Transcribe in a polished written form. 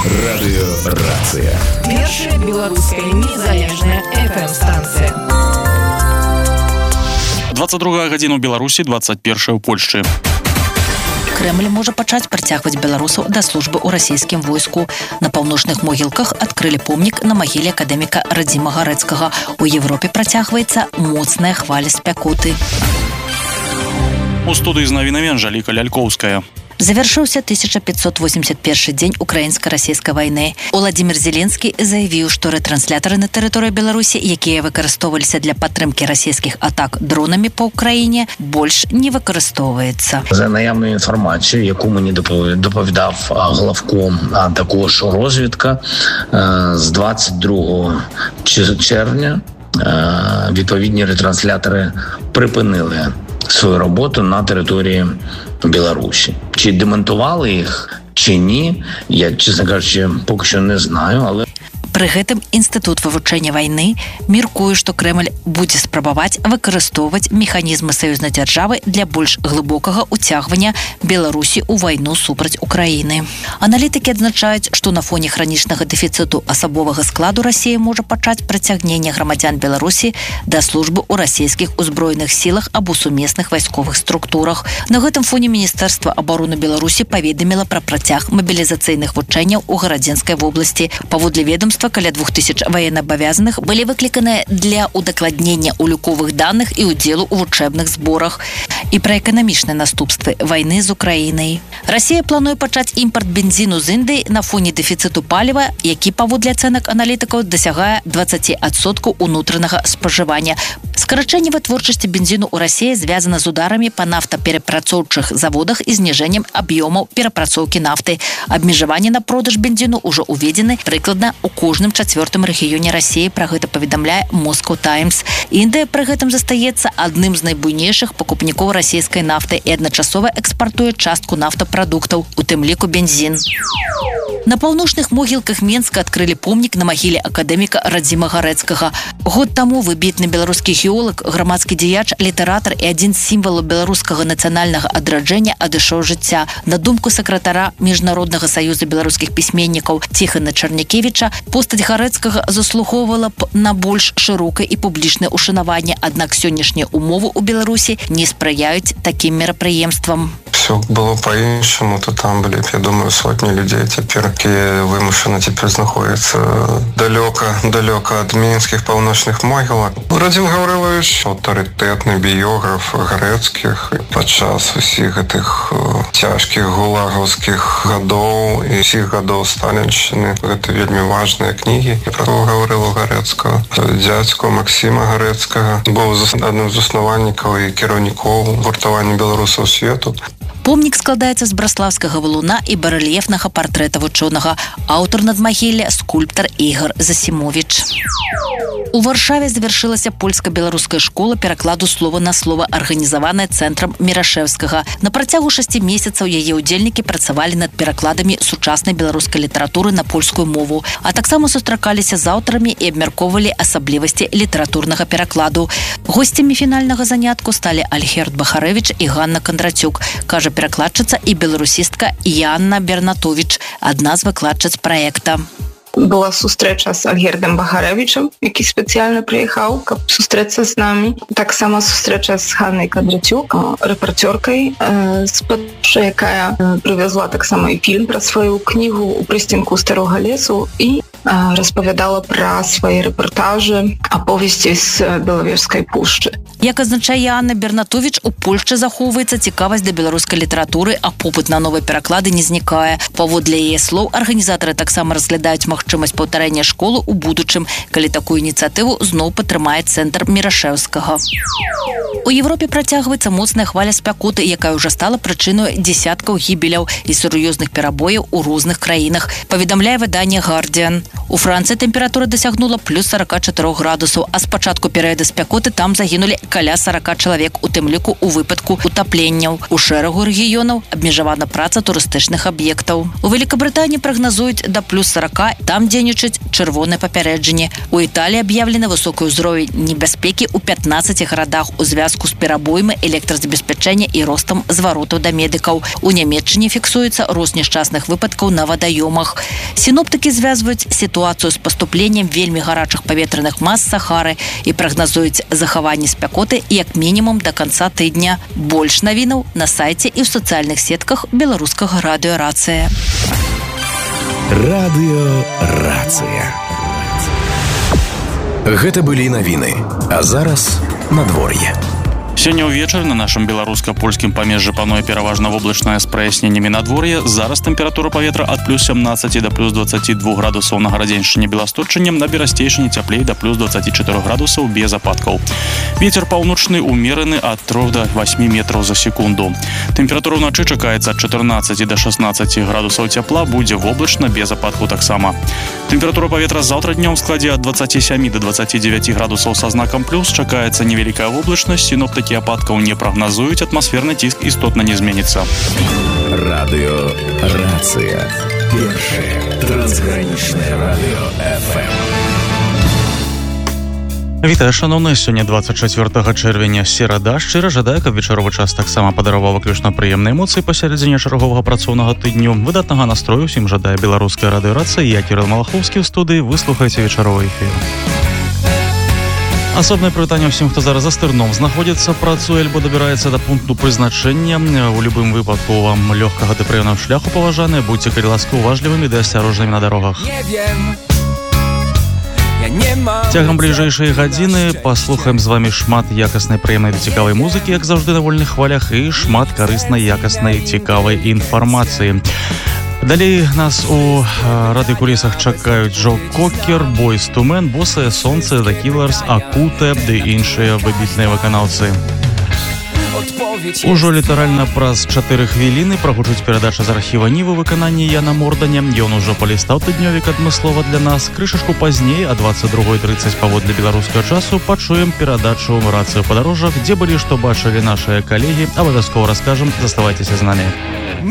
Радыёрацыя. Першая беларуская незалежная FM-станцыя. 22 гадзіна ў Беларусі, 21 ў Польшчы. Крэмль можа пачаць прыцягваць беларусаў да службы ў расійскім войску. На паўночных могілках адкрылі помнік на магіле акадэміка Радзіма Гарэцкага. У Европе працягваецца моцная хваля спякоты. У студыі з навінамі Анжаліка Лялькоўская. Завяршыўся 1581 дзень украінска-расійскай вайны. Уладзімір Зеленскі заявіў, што рэтрансляторы на тэрыторыі Беларусі, якія выкарыстоўваліся для падтрымкі расійскіх атак дронамі па ўкраіне, больш не выкарыстоўваецца. За наявною інформацією, яку мені доповідав главком, а також розвідка, з 22 червня відповідні ретранслятори припинили свою роботу на території Білорусі. Чи демонтували їх, чи ні, я, чесно кажучи, поки що не знаю, але... Пры гэтым Інстытут вывучэння вайны мяркуе, што Крэмль будзе спрабаваць выкарыстоўваць механізмы саюзнай дзяржавы для больш глыбокага ўцягвання Беларусі ў вайну супраць Украіны. Аналітыкі адзначаюць, што на фоне хранічнага дэфіцыту асабовага складу Расія можа пачаць прыцягненне грамадзян Беларусі да службы ў расійскіх узброеных сілах або сумесных вайсковых структурах. На гэтым фоне Міністэрства абароны Беларусі паведаміла пра працяг мабілізацыйных вучэнняў у Гарадзенскай вобласці. Паводле ведомства, каля 2000 военноабавязаных былі выкліканыя для удакладнення уліковых даных і ўдзелу ў вучэбных зборах. І пра эканамічныя наступствы вайны з Украінай. Расія плануе пачаць імпарт бензіну з Індыі на фоне дэфіцыту паліва, які паводле ацэнак аналітыкаў дасягае 20% унутранага спажывання. Скарачэнне вытворчасці бензіну ў Расіі звязана з ударамі па нафтаперапрацоўчых заводах і зніжэннем аб'ёмаў перапрацоўкі нафты. Абмежаванне на продаж бензіну ўжо ўведзены прыкладна ў кожным чацвёртым рэгіёне Расіі, пра гэта паведамляе Moscow Times. Індыя пры гэтым застаецца адным з найбуйнейшых пакупнікоў расійскай нафты і адначасова экспартуе частку нафтапрадуктаў, у тым ліку бензін. На паўночных могілках Менска адкрылі помнік на магіле акадэміка Радзіма Гарэцкага. Год таму выбітны беларускі геолог, грамадскі дзеяч, літаратар і адзін з сімвалаў беларускага нацыянальнага адраджэння адышоў жыцця. На думку сакратара Міжнароднага саюза беларускіх пісьменнікаў Ціхана Чарнякевіча, постаць Гарэцкага заслугоўвала б на больш шырокае і публічнае ўшанаванне, аднак сённяшнія умовы ў Беларусі не спрыяюць такім мерапрыемствам. Все было по-іншаму, то там былі, я думаю, сотні людзей цяпер, якія вымушаны цяпер знаходзяцца далёка ад мінскіх паўночных могілак. Радзім Гаўрылавіч, аўтарытэтны біёграф Гарэцкіх, падчас усіх гэтых цяжкіх гулагаўскіх гадоў і ўсіх гадоў сталіншчыны. Гэта вельмі важныя кнігі пра Гаўрылу Гарэцкага. Дзядзьку Максіма Гарэцкага быў адным з заснавальнікаў і кіраўнікоў гуртавання беларусаў свету. Помнік складаецца з браслаўскага валуна і барэльефнага партрэта вучонага. Аўтар надмагілля скульптар Ігор Засімовіч. У Варшаве завяршылася польска-беларуская школа перакладу слова на слова, арганізаваная цэнтрам Мірашэўскага. На працягу 6 месяцаў яе ўдзельнікі працавалі над перакладамі сучаснай беларускай літаратуры на польскую мову, а таксама сустракаліся з аўтарамі і абмяркоўвалі асаблівасці літаратурнага перакладу. Госцямі фінальнага занятку сталі Альгерд Бахарэвіч і Ганна Кандрацюк, кажа перакладчыца і беларусістка Яна Бернатовіч, адна з выкладчыц праекта. Была сустрэча з Альгердам Бахарэвічам, які спецыяльна прыехаў, каб сустрэцца з намі. Таксама сустрэча з Ганнай Кандрацюк, рэпарцёркай, якая прывязла таксама і фільм пра сваю кнігу «У прыстенку старога лесу» і распавядала пра свае рэпартажы, аповесці з Белавежскай пушчы. Як азначае Анна Бернатовіч, у Польшчы захоўваецца цікавасць да беларускай літаратуры, а попыт на новыя пераклады не знікае. Паводле яе слоў, арганізатары таксама разглядаюць магчымасць паўтарэння школы ў будучым, калі такую ініцыятыву зноў падтрымае цэнтр Мірашэўскага. У Европе працягваецца моцная хваля спякоты, якая ўжо стала прычынай дзесяткаў гібеляў і сур'ёзных перабояў у розных краінах, паведамляе выданне Guardian. У Францыі тэмпература дасягнула плюс 44 градусаў, а з пачатку перыяда спякоты там загінулі каля 40 чалавек, у тым ліку у выпадку утапленняў. У шэрагу рэгіёнаў абмежавана праца турыстычных аб'ектаў. У Великабрытаніі прагназуюць да плюс 40, там дзейнічаць чырвонае папярэджанне. У Італіі аб'яўлены высокі ўзровень небяспекі ў 15 гарадах у звязку з перабоямі электразабеспячэння і ростам зваротаў да медыкаў. У Нямецчыне фіксуецца рост нешчасных выпадкаў на вадаёмах. Сіноптыкі звязваюць сітуацыю з паступленнем вельмі гарачых паветраных мас Сахары і прагназуюць захаванне спякоты як мінімум да канца тыдня. Больш навінаў на сайце і ў сацыяльных сетках беларускага радыё «Рацыя». Радыё «Рацыя». Гэта былі навіны, а зараз надвор'е. Сёння ўвечары на нашым беларуска-польскім памежжы пануе пераважна воблачнае з праясненнямі надвор'е. Зараз тэмпература паветра ад плюс 17 да плюс 22 градусаў на гарадзеншчыне Беласточчыне, на берасцейшыне цяплей да плюс 24 градусаў без ападкаў. Вецер паўночны умераны ад 3 до 8 метраў за секунду. Тэмпература ўначы чакаецца ад 14 до 16 градусаў цяпла, будзе воблачна без ападкаў таксама. Тэмпература паветра заўтра днём складзе ад 27 до 29 градусаў са знакам плюс, чакаецца невялікая воблачнасць, сіноптыкі ападкаў не прагназуюць, атмасферны ціск істотна не зменіцца. Радыё «Рацыя». Першае трансгранічнае радыё FM. Вітаю, шановныя, сёння 24 чэрвеня, серада. Шчыра жадаю, каб вечаровы час таксама падараваў выключна прыемныя эмоцыі пасярэдзіне чарговага працоўнага тыдню. Выдатнага настрою ўсім жадае беларуская радыё «Рацыя». Я Кірыл Малахоўскі ў студыі. Вы слухаеце вечаровы эфір. Асобнае прывітанне ўсім, хто зараз за стырном знаходзіцца, працуе альбо дабіраецца да пункту прызначэння. У любым выпадку вам лёгкага ды прыемнага шляху, паважаныя. Будзьце, калі ласка, уважлівымі ды асцярожнымі на дарогах. Цягам бліжэйшай гадзіны паслухаем з вамі шмат якаснай, прыемнай ды цікавай музыкі, як заўжды на вольных хвалях, і шмат карыснай, якаснай, цікавай інфармацыі. Далей нас у радыёкулісах чакаюць Джо Кокер, Boyz II Men, Босае сонце, The Killers, Акуте ды іншыя выбітныя выканаўцы. Ужо літаральна праз 4 хвіліны прагучыць перадача з архіва Нівы выкананні Яна Морданя. Ён ужо палістаў тыднёвік адмыслова для нас. Крышачку пазней, а 22:30 паводле беларускага часу, пачуем перадачу «Рацыя ў падарожжах», дзе былі што бачылі нашыя калегі. Абавязкова раскажам, заставайцеся з намі.